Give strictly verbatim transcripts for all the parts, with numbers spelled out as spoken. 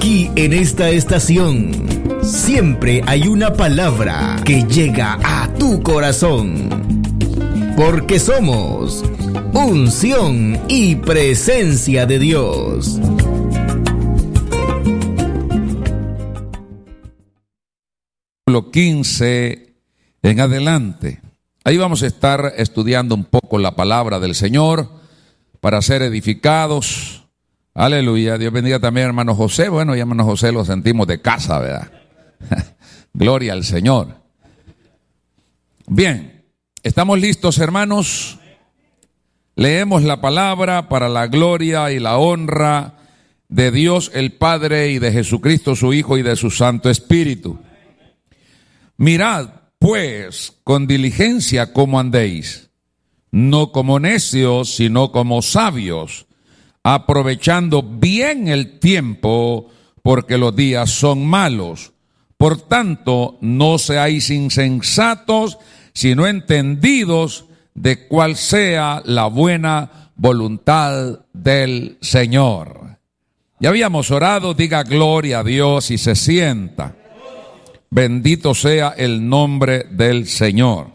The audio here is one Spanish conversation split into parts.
Aquí en esta estación siempre hay una palabra que llega a tu corazón. Porque somos unción y presencia de Dios. quince en adelante. Ahí vamos a estar estudiando un poco la palabra del Señor para ser edificados. Aleluya. Dios bendiga también a hermano José. Bueno, ya hermano José lo sentimos de casa, ¿verdad? Gloria al Señor. Bien, ¿estamos listos, hermanos? Leemos la palabra para la gloria y la honra de Dios el Padre y de Jesucristo su Hijo y de su Santo Espíritu. Mirad, pues, con diligencia cómo andéis, no como necios, sino como sabios, aprovechando bien el tiempo, porque los días son malos. Por tanto, no seáis insensatos, sino entendidos de cuál sea la buena voluntad del Señor. Ya habíamos orado, diga gloria a Dios y se sienta. Bendito sea el nombre del Señor.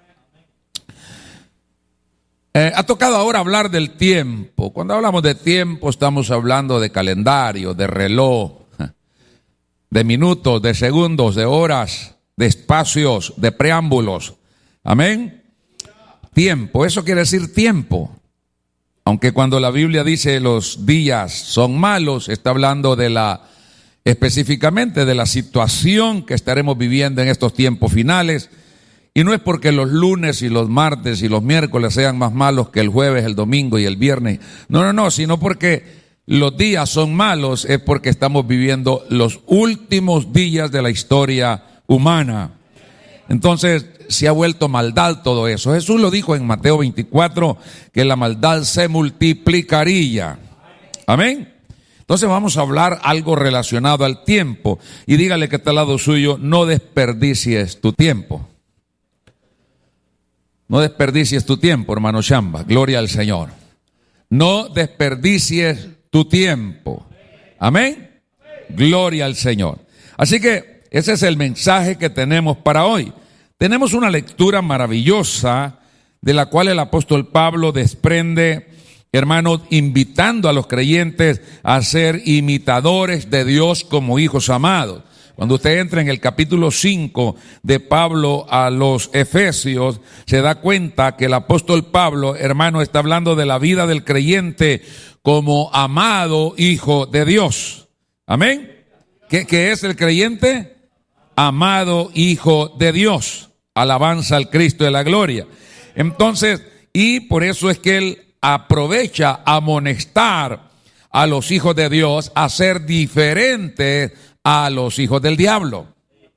Eh, ha tocado ahora hablar del tiempo. Cuando hablamos de tiempo estamos hablando de calendario, de reloj, de minutos, de segundos, de horas, de espacios, de preámbulos. Amén. Tiempo, eso quiere decir tiempo. Aunque cuando la Biblia dice los días son malos, está hablando de la específicamente de la situación que estaremos viviendo en estos tiempos finales, y no es porque los lunes y los martes y los miércoles sean más malos que el jueves, el domingo y el viernes, no, no, no, sino porque los días son malos, es porque estamos viviendo los últimos días de la historia humana. Entonces se ha vuelto maldad todo eso. Jesús lo dijo en Mateo veinticuatro, que la maldad se multiplicaría. Amén. Entonces vamos a hablar algo relacionado al tiempo. Y dígale que está al lado suyo, no desperdicies tu tiempo. No desperdicies tu tiempo, hermano Chamba. Gloria al Señor. No desperdicies tu tiempo. Amén. Gloria al Señor. Así que ese es el mensaje que tenemos para hoy. Tenemos una lectura maravillosa de la cual el apóstol Pablo desprende, hermanos, invitando a los creyentes a ser imitadores de Dios como hijos amados. Cuando usted entra en el capítulo cinco de Pablo a los Efesios, se da cuenta que el apóstol Pablo, hermano, está hablando de la vida del creyente como amado hijo de Dios. Amén. ¿Qué, qué es el creyente? Amado hijo de Dios. Alabanza al Cristo de la gloria. Entonces, y por eso es que él aprovecha a amonestar a los hijos de Dios a ser diferentes a los hijos del diablo.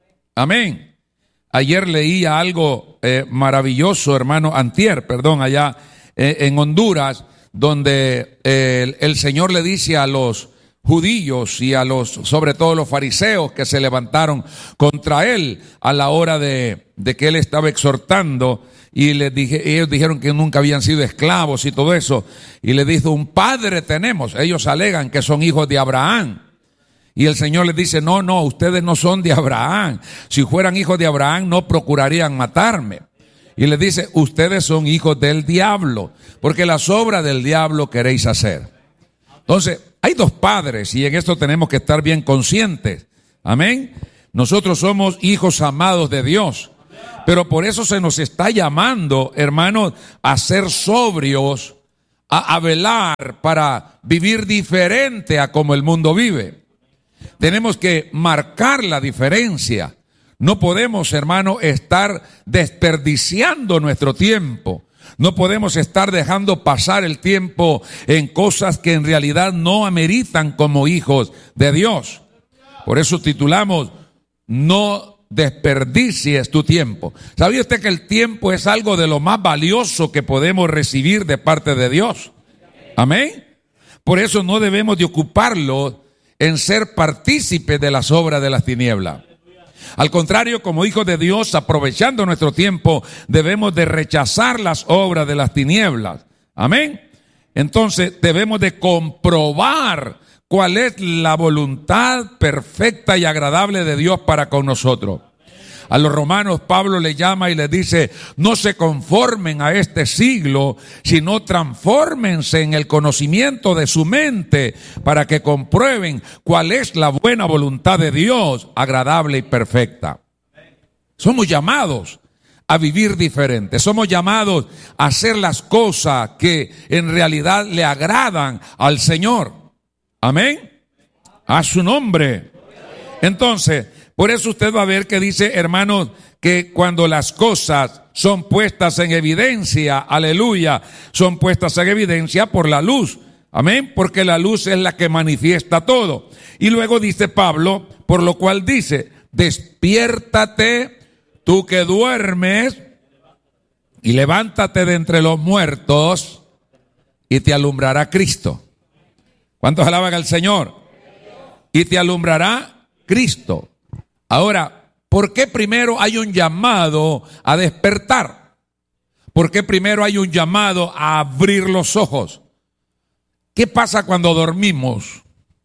Amén. Ayer leía algo eh, maravilloso, hermano, antier, perdón, allá eh, en Honduras, donde eh, el, el Señor le dice a los judíos y a los, sobre todo los fariseos que se levantaron contra él a la hora de, de que él estaba exhortando, y les dije, ellos dijeron que nunca habían sido esclavos y todo eso, y le dijo, un padre tenemos. Ellos alegan que son hijos de Abraham, y el Señor les dice, no, no, ustedes no son de Abraham. Si fueran hijos de Abraham no procurarían matarme. Y les dice, ustedes son hijos del diablo, porque las obras del diablo queréis hacer. Entonces, hay dos padres, y en esto tenemos que estar bien conscientes. Amén. Nosotros somos hijos amados de Dios, pero por eso se nos está llamando, hermanos, a ser sobrios, a, a velar para vivir diferente a como el mundo vive. Tenemos que marcar la diferencia. No podemos, hermano, estar desperdiciando nuestro tiempo. No podemos estar dejando pasar el tiempo en cosas que en realidad no ameritan como hijos de Dios. Por eso titulamos, no desperdicies tu tiempo. ¿Sabía usted que el tiempo es algo de lo más valioso que podemos recibir de parte de Dios? Amén. Por eso no debemos de ocuparlo en ser partícipes de las obras de las tinieblas. Al contrario, como hijos de Dios, aprovechando nuestro tiempo, debemos de rechazar las obras de las tinieblas. Amén. Entonces debemos de comprobar cuál es la voluntad perfecta y agradable de Dios para con nosotros. A los romanos Pablo le llama y les dice, no se conformen a este siglo, sino transfórmense en el conocimiento de su mente para que comprueben cuál es la buena voluntad de Dios, agradable y perfecta. Somos llamados a vivir diferente, somos llamados a hacer las cosas que en realidad le agradan al Señor. Amén. A su nombre. Entonces, por eso usted va a ver que dice, hermanos, que cuando las cosas son puestas en evidencia, aleluya, son puestas en evidencia por la luz. Amén, porque la luz es la que manifiesta todo. Y luego dice Pablo, por lo cual dice, despiértate tú que duermes y levántate de entre los muertos y te alumbrará Cristo. ¿Cuántos alaban al Señor? Y te alumbrará Cristo. Ahora, ¿por qué primero hay un llamado a despertar? ¿Por qué primero hay un llamado a abrir los ojos? ¿Qué pasa cuando dormimos?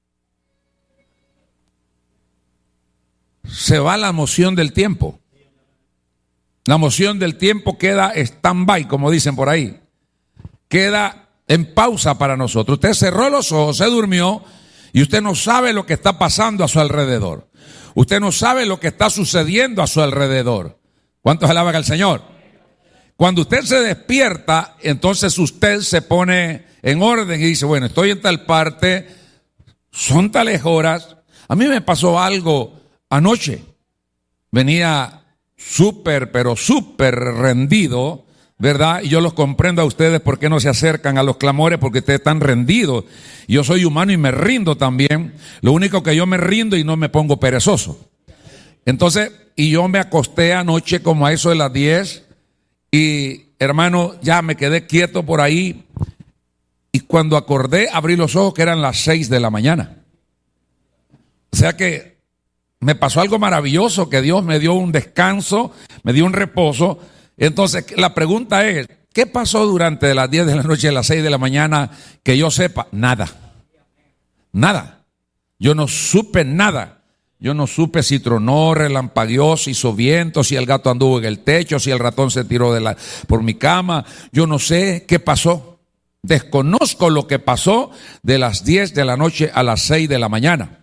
Se va la moción del tiempo. La moción del tiempo queda stand-by, como dicen por ahí. Queda en pausa para nosotros. Usted cerró los ojos, se durmió y usted no sabe lo que está pasando a su alrededor. Usted no sabe lo que está sucediendo a su alrededor. ¿Cuántos alaban al Señor? Cuando usted se despierta, entonces usted se pone en orden y dice, bueno, estoy en tal parte, son tales horas. A mí me pasó algo anoche. Venía súper, pero súper rendido, ¿verdad? Y yo los comprendo a ustedes por qué no se acercan a los clamores, porque ustedes están rendidos. Yo soy humano y me rindo también. Lo único que yo me rindo y no me pongo perezoso. Entonces, y yo me acosté anoche como a eso de las diez y, hermano, ya me quedé quieto por ahí. Y cuando acordé, abrí los ojos que eran las seis de la mañana. O sea que me pasó algo maravilloso, que Dios me dio un descanso, me dio un reposo. Entonces, la pregunta es, ¿qué pasó durante las diez de la noche a las seis de la mañana que yo sepa? Nada. Nada. Yo no supe nada. Yo no supe si tronó, relampagueó, si hizo viento, si el gato anduvo en el techo, si el ratón se tiró de la, por mi cama. Yo no sé qué pasó. Desconozco lo que pasó de las diez de la noche a las seis de la mañana.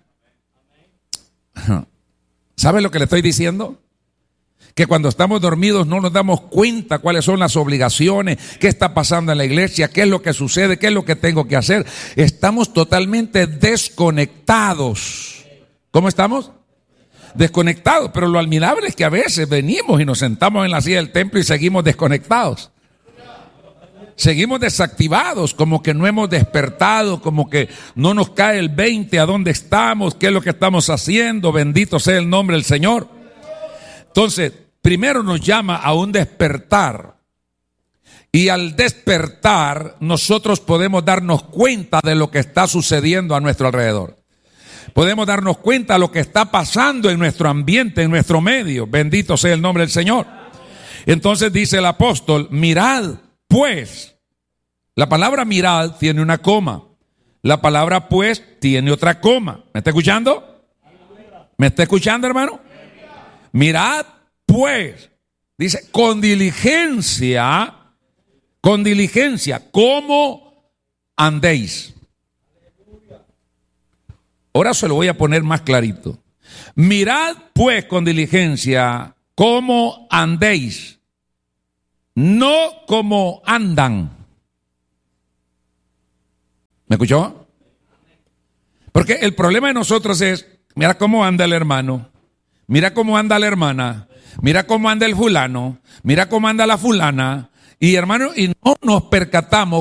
¿Sabe lo que le estoy diciendo? Que cuando estamos dormidos no nos damos cuenta cuáles son las obligaciones, qué está pasando en la iglesia, qué es lo que sucede, qué es lo que tengo que hacer. Estamos totalmente desconectados. ¿Cómo estamos? Desconectados, pero lo admirable es que a veces venimos y nos sentamos en la silla del templo y seguimos desconectados. Seguimos desactivados, como que no hemos despertado, como que no nos cae el veinte a dónde estamos, qué es lo que estamos haciendo. Bendito sea el nombre del Señor. Entonces, primero nos llama a un despertar. Y al despertar, nosotros podemos darnos cuenta de lo que está sucediendo a nuestro alrededor. Podemos darnos cuenta de lo que está pasando en nuestro ambiente, en nuestro medio. Bendito sea el nombre del Señor. Entonces dice el apóstol, mirad pues. La palabra mirad tiene una coma. La palabra pues tiene otra coma. ¿Me está escuchando? ¿Me está escuchando, hermano? Mirad pues. Dice, con diligencia, con diligencia, ¿cómo andéis? Ahora se lo voy a poner más clarito. Mirad pues con diligencia cómo andéis, no como andan. ¿Me escuchó? Porque el problema de nosotros es, mira cómo anda el hermano, mira cómo anda la hermana, mira cómo anda el fulano, mira cómo anda la fulana, y hermano, y no nos percatamos